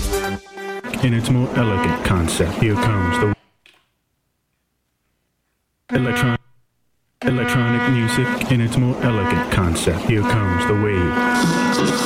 in its more elegant concept. Here comes the electronic music in its more elegant concept. Here comes the wave.